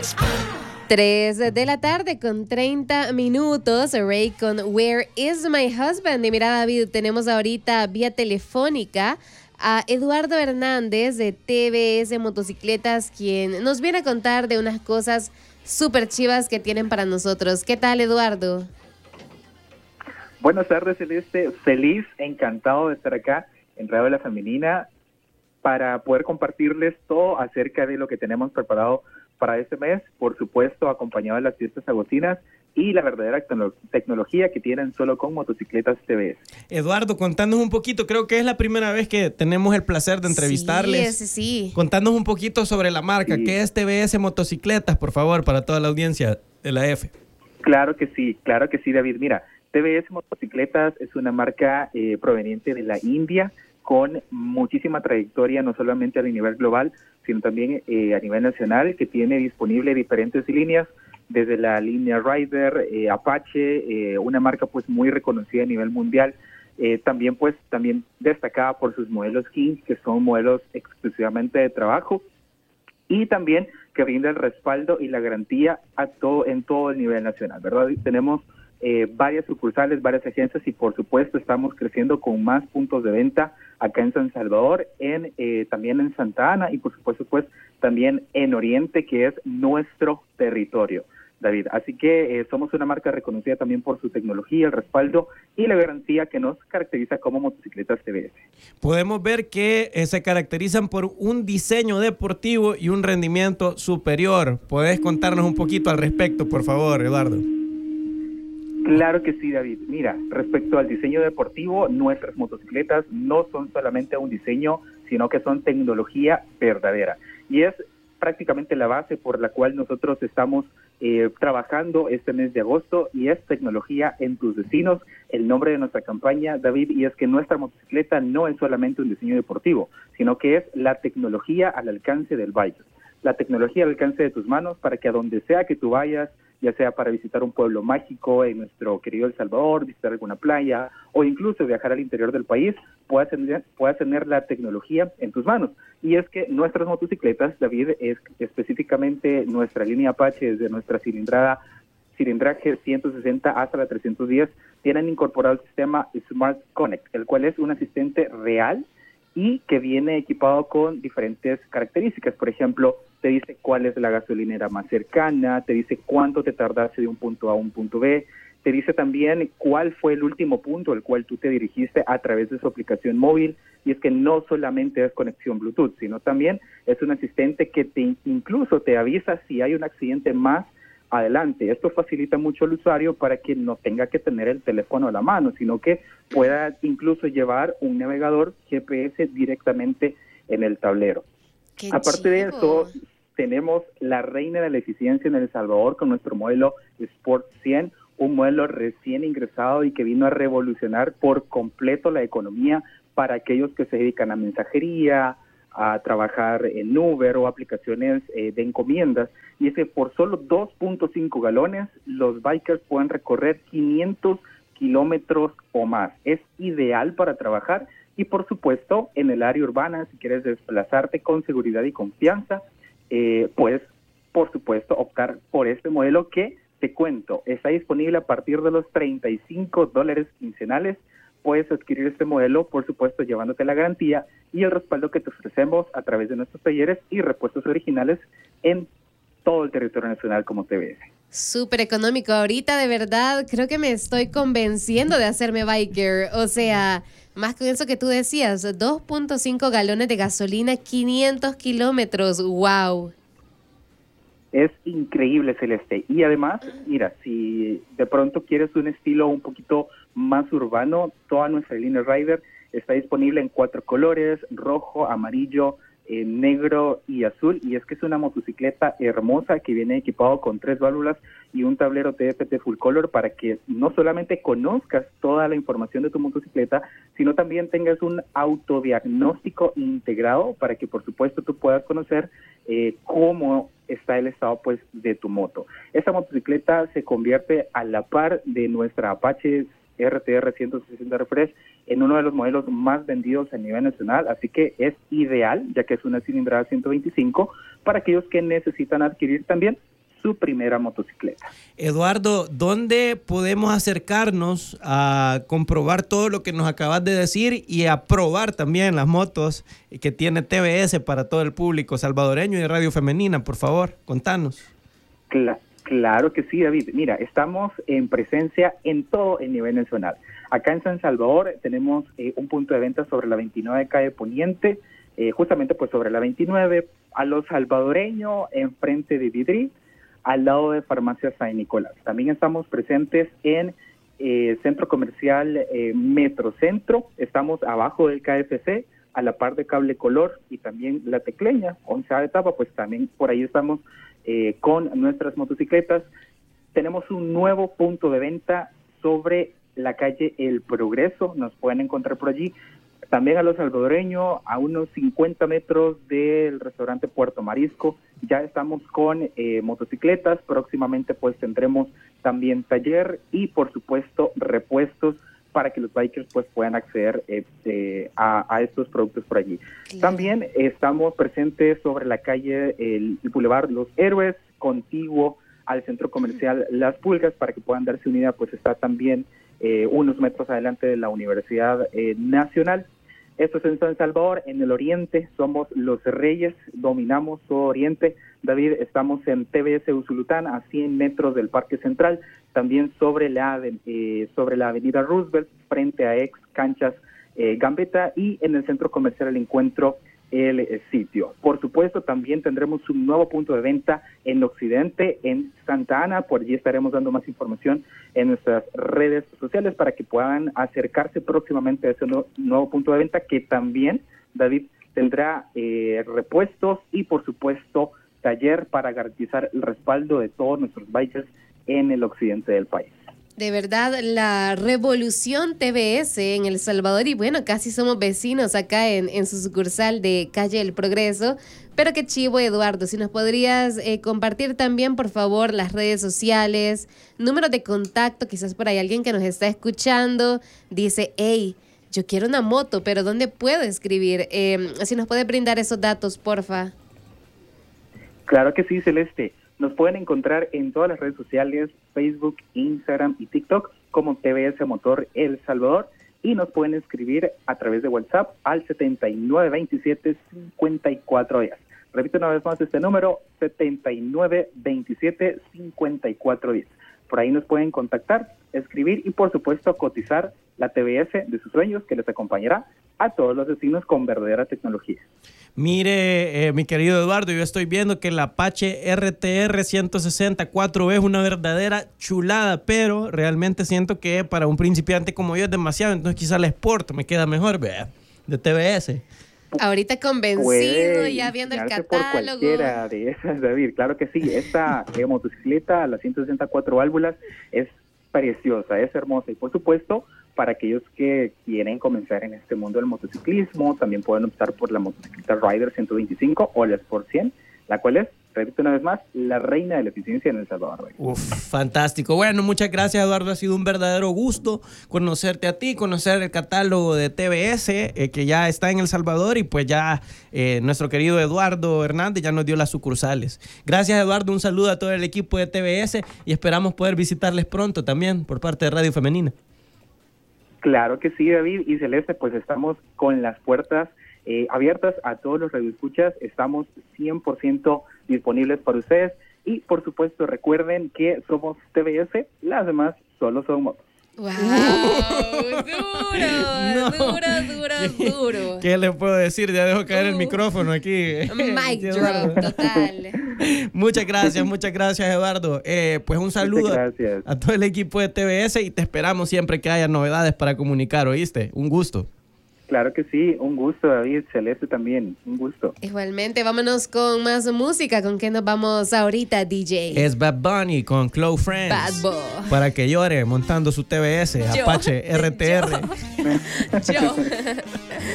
3 de la tarde con 30 minutos. Ray con Where is my husband? Y mira, David, tenemos ahorita vía telefónica a Eduardo Hernández de TBS Motocicletas, quien nos viene a contar de unas cosas súper chivas que tienen para nosotros. ¿Qué tal, Eduardo? Buenas tardes, Celeste. Feliz, encantado de estar acá en Radio La Femenina para poder compartirles todo acerca de lo que tenemos preparado para este mes, por supuesto, acompañado de las fiestas agostinas y la verdadera tecnología que tienen solo con Motocicletas TBS. Eduardo, contanos un poquito, creo que es la primera vez que tenemos el placer de entrevistarles. Sí. Contanos un poquito sobre la marca, Sí. ¿qué es TBS Motocicletas, por favor, para toda la audiencia de la F? Claro que sí, David. Mira, TBS Motocicletas es una marca proveniente de la India, con muchísima trayectoria, no solamente a nivel global, sino también a nivel nacional, que tiene disponible diferentes líneas, desde la línea Rider, Apache, una marca pues muy reconocida a nivel mundial, también destacada por sus modelos King, que son modelos exclusivamente de trabajo, y también que brinda el respaldo y la garantía en todo el nivel nacional, ¿verdad? Tenemos varias sucursales, varias agencias y por supuesto estamos creciendo con más puntos de venta acá en San Salvador, también en Santa Ana y por supuesto pues también en Oriente, que es nuestro territorio, David. Así que somos una marca reconocida también por su tecnología, el respaldo y la garantía que nos caracteriza como Motocicletas TBS. Podemos ver que se caracterizan por un diseño deportivo y un rendimiento superior. ¿Podés contarnos un poquito al respecto, por favor, Eduardo? Claro que sí, David. Mira, respecto al diseño deportivo, nuestras motocicletas no son solamente un diseño, sino que son tecnología verdadera. Y es prácticamente la base por la cual nosotros estamos trabajando este mes de agosto, y es tecnología en tus destinos, el nombre de nuestra campaña, David, y es que nuestra motocicleta no es solamente un diseño deportivo, sino que es la tecnología al alcance del biker, la tecnología al alcance de tus manos para que a donde sea que tú vayas, ya sea para visitar un pueblo mágico en nuestro querido El Salvador, visitar alguna playa o incluso viajar al interior del país, puedas tener la tecnología en tus manos. Y es que nuestras motocicletas, David, es específicamente nuestra línea Apache, desde nuestra cilindraje 160 hasta la 310, tienen incorporado el sistema Smart Connect, el cual es un asistente real y que viene equipado con diferentes características. Por ejemplo, te dice cuál es la gasolinera más cercana, te dice cuánto te tardaste de un punto A a un punto B, te dice también cuál fue el último punto al cual tú te dirigiste a través de su aplicación móvil. Y es que no solamente es conexión Bluetooth, sino también es un asistente que incluso te avisa si hay un accidente más adelante. Esto facilita mucho al usuario para que no tenga que tener el teléfono a la mano, sino que pueda incluso llevar un navegador GPS directamente en el tablero. Aparte de eso, tenemos la reina de la eficiencia en El Salvador con nuestro modelo Sport 100, un modelo recién ingresado y que vino a revolucionar por completo la economía para aquellos que se dedican a mensajería, a trabajar en Uber o aplicaciones de encomiendas. Y es que por solo 2.5 galones, los bikers pueden recorrer 500 kilómetros o más. Es ideal para trabajar y, por supuesto, en el área urbana, si quieres desplazarte con seguridad y confianza, puedes, por supuesto, optar por este modelo que, te cuento, está disponible a partir de los $35 quincenales. Puedes adquirir este modelo, por supuesto, llevándote la garantía y el respaldo que te ofrecemos a través de nuestros talleres y repuestos originales en todo el territorio nacional como TBS. Súper económico. Ahorita, de verdad, creo que me estoy convenciendo de hacerme biker. O sea, más con eso que tú decías, 2.5 galones de gasolina, 500 kilómetros. ¡Wow! Es increíble, Celeste. Y además, mira, si de pronto quieres un estilo un poquito más urbano, toda nuestra línea Rider está disponible en 4 colores: rojo, amarillo, negro y azul. Y es que es una motocicleta hermosa que viene equipado con 3 válvulas y un tablero TFT Full Color para que no solamente conozcas toda la información de tu motocicleta, sino también tengas un autodiagnóstico integrado para que, por supuesto, tú puedas conocer cómo está el estado pues de tu moto. Esta motocicleta se convierte a la par de nuestra Apache RTR 160 Refresh en uno de los modelos más vendidos a nivel nacional, así que es ideal, ya que es una cilindrada 125, para aquellos que necesitan adquirir también su primera motocicleta. Eduardo, ¿dónde podemos acercarnos a comprobar todo lo que nos acabas de decir y a probar también las motos que tiene TVS para todo el público salvadoreño y de Radio Femenina? Por favor, contanos. Claro que sí, David. Mira, estamos en presencia en todo el nivel nacional. Acá en San Salvador tenemos un punto de venta sobre la 29 calle Poniente, justamente pues sobre la 29, a los salvadoreños enfrente de Vidri, al lado de Farmacia San Nicolás. También estamos presentes en Centro Comercial Metrocentro, estamos abajo del KFC, a la par de Cable Color y también La Tecleña, 11ª etapa, pues también por ahí estamos con nuestras motocicletas. Tenemos un nuevo punto de venta sobre la calle El Progreso, nos pueden encontrar por allí. También a los salvadoreños, a unos 50 metros del restaurante Puerto Marisco, ya estamos con motocicletas. Próximamente pues tendremos también taller y por supuesto repuestos para que los bikers pues puedan acceder a estos productos por allí. Claro. También estamos presentes sobre la calle, el Boulevard Los Héroes, contiguo al centro comercial Las Pulgas, para que puedan darse unidad, pues está también unos metros adelante de la Universidad Nacional. Esto es en San Salvador. En el oriente somos los reyes, dominamos todo oriente. David, estamos en TVS Usulután, a 100 metros del Parque Central, también sobre la avenida Roosevelt, frente a ex canchas Gambetta, y en el centro comercial El Encuentro, el sitio. Por supuesto, también tendremos un nuevo punto de venta en occidente, en Santa Ana. Por allí estaremos dando más información en nuestras redes sociales para que puedan acercarse próximamente a ese nuevo punto de venta, que también, David, tendrá repuestos y por supuesto taller para garantizar el respaldo de todos nuestros bikers en el occidente del país. De verdad, la revolución TVS en El Salvador, y bueno, casi somos vecinos acá en su sucursal de Calle El Progreso. Pero qué chivo, Eduardo, si nos podrías compartir también, por favor, las redes sociales, números de contacto, quizás por ahí alguien que nos está escuchando dice, hey, yo quiero una moto, pero ¿dónde puedo escribir? Si nos puedes brindar esos datos, porfa. Claro que sí, Celeste. Nos pueden encontrar en todas las redes sociales, Facebook, Instagram y TikTok, como TVS Motor El Salvador, y nos pueden escribir a través de WhatsApp al 7927-5410. Repito una vez más este número, 7927-5410. Por ahí nos pueden contactar, escribir y por supuesto cotizar la TVS de sus sueños, que les acompañará a todos los destinos con verdadera tecnología. Mire, mi querido Eduardo, yo estoy viendo que el Apache RTR 164 es una verdadera chulada, pero realmente siento que para un principiante como yo es demasiado, entonces quizá la Sport me queda mejor, vea, de TVS. Ahorita convencido, ya viendo el catálogo. Por cualquiera de esas, David, claro que sí. Esta motocicleta, la 164 válvulas, es preciosa, es hermosa, y por supuesto, para aquellos que quieren comenzar en este mundo del motociclismo, también pueden optar por la motocicleta Rider 125 o la Sport 100, la cual es, repito una vez más, la reina de la eficiencia en El Salvador. Uf, fantástico. Bueno, muchas gracias, Eduardo. Ha sido un verdadero gusto conocerte a ti, conocer el catálogo de TVS que ya está en El Salvador, y pues ya nuestro querido Eduardo Hernández ya nos dio las sucursales. Gracias, Eduardo. Un saludo a todo el equipo de TVS y esperamos poder visitarles pronto también por parte de Radio Femenina. Claro que sí, David y Celeste, pues estamos con las puertas abiertas a todos los radioescuchas, estamos 100% disponibles para ustedes y por supuesto recuerden que somos TVS, las demás solo son motos. ¡Wow! Duro. ¿Qué le puedo decir? Ya dejo caer el micrófono aquí. Mic drop, total. Muchas gracias, Eduardo. Pues un saludo a todo el equipo de TVS y te esperamos siempre que haya novedades para comunicar, ¿oíste? Un gusto. Claro que sí, un gusto, David, Celeste también, un gusto. Igualmente, vámonos con más música. ¿Con qué nos vamos ahorita, DJ? Es Bad Bunny con Close Friends. Bad Boy. Para que llore montando su TVS, Apache RTR. Yo.